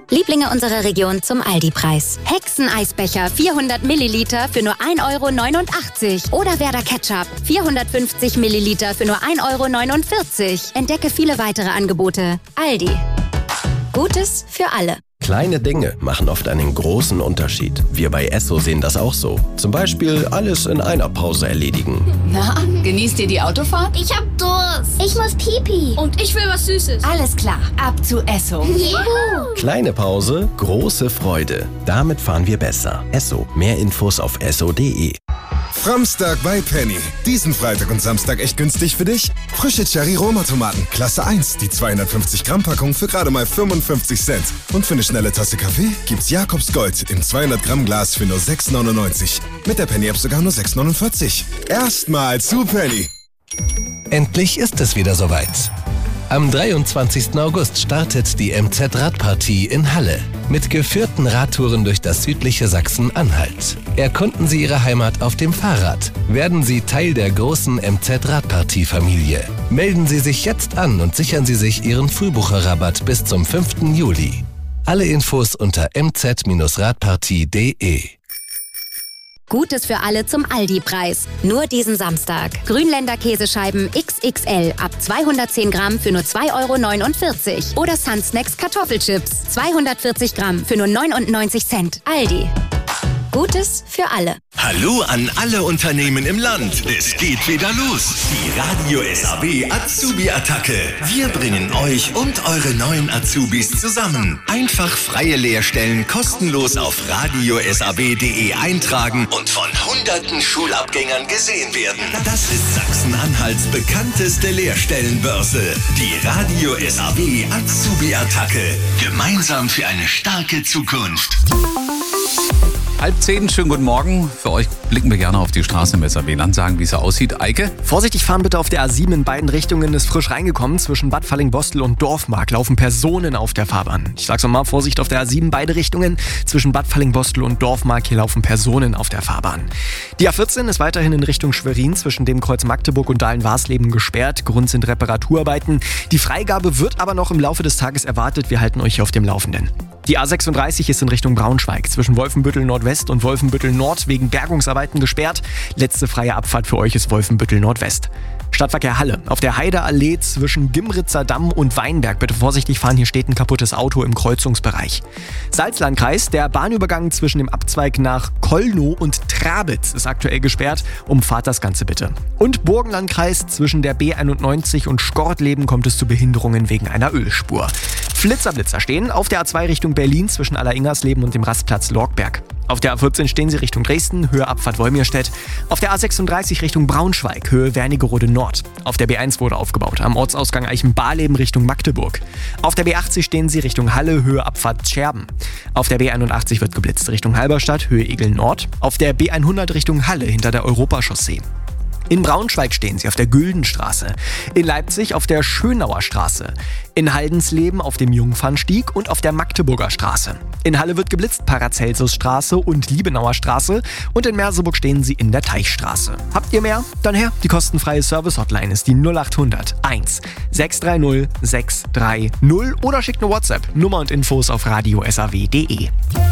Lieblinge unserer Region zum Aldi-Preis. Hexeneisbecher 400 Milliliter für nur 1,89 € oder Werder Ketchup 450 Milliliter für nur 1,49 €. Entdecke viele weitere Angebote. Aldi. Gutes für alle. Kleine Dinge machen oft einen großen Unterschied. Wir bei Esso sehen das auch so. Zum Beispiel alles in einer Pause erledigen. Na, genießt ihr die Autofahrt? Ich hab Durst. Ich muss Pipi. Und ich will was Süßes. Alles klar, ab zu Esso. Juhu. Kleine Pause, große Freude. Damit fahren wir besser. Esso. Mehr Infos auf esso.de. Framstag bei Penny. Diesen Freitag und Samstag echt günstig für dich. Frische Cherry-Roma-Tomaten, Klasse 1, die 250 Gramm Packung für gerade mal 55 Cent. Und für eine schnelle Tasse Kaffee gibt's Jakobs Gold im 200 Gramm Glas für nur 6,99. Mit der Penny-App sogar nur 6,49. Erstmal zu Penny. Endlich ist es wieder soweit. Am 23. August startet die MZ-Radpartie in Halle mit geführten Radtouren durch das südliche Sachsen-Anhalt. Erkunden Sie Ihre Heimat auf dem Fahrrad. Werden Sie Teil der großen MZ-Radpartie-Familie. Melden Sie sich jetzt an und sichern Sie sich Ihren Frühbucherrabatt bis zum 5. Juli. Alle Infos unter mz-radpartie.de. Gutes für alle zum Aldi-Preis. Nur diesen Samstag. Grünländer Käsescheiben XXL ab 210 Gramm für nur 2,49 € oder Sunsnacks Kartoffelchips 240 Gramm für nur 99 Cent. Aldi. Gutes für alle. Hallo an alle Unternehmen im Land. Es geht wieder los. Die Radio SAW Azubi-Attacke. Wir bringen euch und eure neuen Azubis zusammen. Einfach freie Lehrstellen kostenlos auf radiosaw.de eintragen und von hunderten Schulabgängern gesehen werden. Das ist Sachsen-Anhalts bekannteste Lehrstellenbörse. Die Radio SAW Azubi-Attacke. Gemeinsam für eine starke Zukunft. 9:30, schönen guten Morgen. Für euch blicken wir gerne auf die Straße im SAW-Land, sagen, wie es aussieht. Eike? Vorsichtig fahren bitte auf der A7 in beiden Richtungen, ist frisch reingekommen. Zwischen Bad Fallingbostel und Dorfmark laufen Personen auf der Fahrbahn. Ich sag's nochmal, Vorsicht auf der A7, beide Richtungen. Zwischen Bad Fallingbostel und Dorfmark, hier laufen Personen auf der Fahrbahn. Die A14 ist weiterhin in Richtung Schwerin, zwischen dem Kreuz Magdeburg und Dahlen-Warsleben gesperrt. Grund sind Reparaturarbeiten. Die Freigabe wird aber noch im Laufe des Tages erwartet. Wir halten euch hier auf dem Laufenden. Die A36 ist in Richtung Braunschweig, zwischen Wolfenbüttel Nordwest und Wolfenbüttel Nord wegen Bergungsarbeiten gesperrt. Letzte freie Abfahrt für euch ist Wolfenbüttel Nordwest. Stadtverkehr Halle. Auf der Heideallee zwischen Gimritzer Damm und Weinberg. Bitte vorsichtig fahren, hier steht ein kaputtes Auto im Kreuzungsbereich. Salzlandkreis. Der Bahnübergang zwischen dem Abzweig nach Kollnow und Trabitz ist aktuell gesperrt. Umfahrt das Ganze bitte. Und Burgenlandkreis. Zwischen der B91 und Skortleben kommt es zu Behinderungen wegen einer Ölspur. Flitzer stehen auf der A2 Richtung Berlin zwischen Alleringers-Leben und dem Rastplatz Lorgberg. Auf der A14 stehen sie Richtung Dresden, Höhe Abfahrt Wolmirstedt. Auf der A36 Richtung Braunschweig, Höhe Wernigerode Nord. Auf der B1 wurde aufgebaut, am Ortsausgang Eichenbarleben Richtung Magdeburg. Auf der B80 stehen sie Richtung Halle, Höhe Abfahrt Scherben. Auf der B81 wird geblitzt Richtung Halberstadt, Höhe Egeln Nord. Auf der B100 Richtung Halle hinter der Europachaussee. In Braunschweig stehen sie auf der Güldenstraße, in Leipzig auf der Schönauer Straße, in Haldensleben auf dem Jungfernstieg und auf der Magdeburger Straße. In Halle wird geblitzt Paracelsusstraße und Liebenauer Straße und in Merseburg stehen sie in der Teichstraße. Habt ihr mehr? Dann her, die kostenfreie Service-Hotline ist die 0800 1 630 630 oder schickt eine WhatsApp. Nummer und Infos auf radiosaw.de.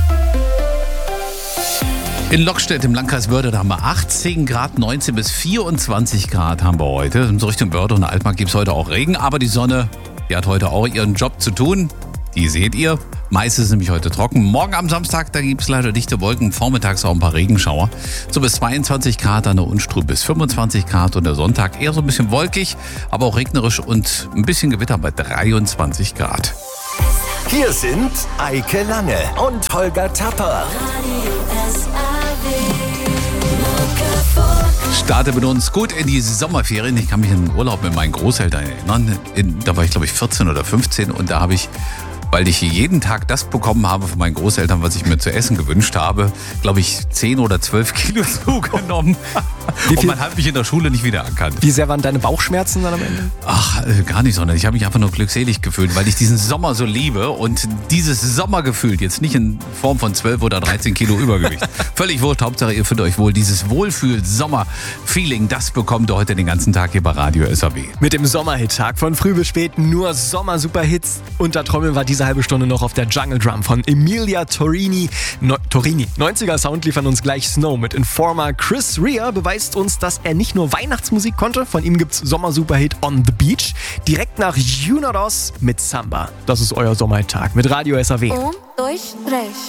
In Lockstedt im Landkreis Wörde, da haben wir 18 Grad, 19 bis 24 Grad haben wir heute. So Richtung Wörde und Altmark gibt es heute auch Regen, aber die Sonne, die hat heute auch ihren Job zu tun. Die seht ihr. Meist ist es nämlich heute trocken. Morgen am Samstag, da gibt es leider dichte Wolken, vormittags auch ein paar Regenschauer. So bis 22 Grad an der Unstrut, bis 25 Grad und der Sonntag eher so ein bisschen wolkig, aber auch regnerisch und ein bisschen Gewitter bei 23 Grad. Hier sind Eike Lange und Holger Tapper. Starte mit uns gut in die Sommerferien. Ich kann mich an den Urlaub mit meinen Großeltern erinnern. Da war ich, glaube ich, 14 oder 15 und da habe ich, weil ich jeden Tag das bekommen habe von meinen Großeltern, was ich mir zu essen gewünscht habe, glaube ich, 10 oder 12 Kilo zugenommen. Und man hat mich in der Schule nicht wiedererkannt. Wie sehr waren deine Bauchschmerzen dann am Ende? Ach, gar nicht, sondern ich habe mich einfach nur glückselig gefühlt, weil ich diesen Sommer so liebe und dieses Sommergefühl, jetzt nicht in Form von 12 oder 13 Kilo Übergewicht. Völlig wurscht, Hauptsache ihr fühlt euch wohl. Dieses Wohlfühl-Sommer-Feeling, das bekommt ihr heute den ganzen Tag hier bei Radio SAW. Mit dem Sommerhit-Tag von früh bis spät nur Sommer-Superhits. Und da Trommeln war diese halbe Stunde noch auf der Jungle Drum von Emilia Torini. 90er Sound liefern uns gleich Snow mit Informer. Chris Rea beweist uns, dass er nicht nur Weihnachtsmusik konnte. Von ihm gibt's Sommer-Superhit On the Beach. Direkt nach Junados mit Samba. Das ist euer Sommerhit-Tag mit Radio SAW. Durch, 3.